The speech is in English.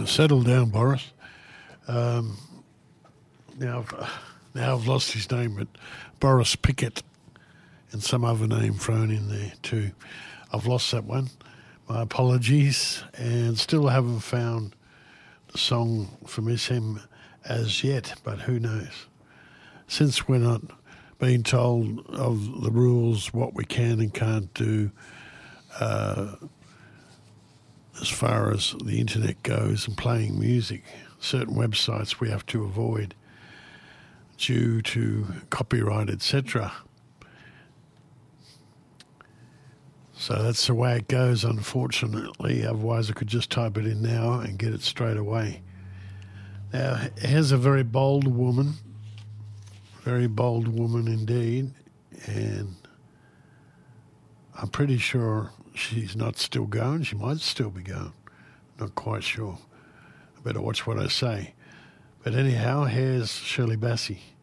settle down, Boris. Now I've lost his name, but Boris Pickett and some other name thrown in there too. I've lost that one. My apologies, and still haven't found the song for Miss Him as yet, but who knows? Since we're not being told of the rules, what we can and can't do as far as the internet goes and playing music, certain websites we have to avoid due to copyright, etc. So that's the way it goes, unfortunately. Otherwise, I could just type it in now and get it straight away. Now, here's a very bold woman indeed, and I'm pretty sure she's not still going. She might still be going. Not quite sure. I better watch what I say. But anyhow, here's Shirley Bassey.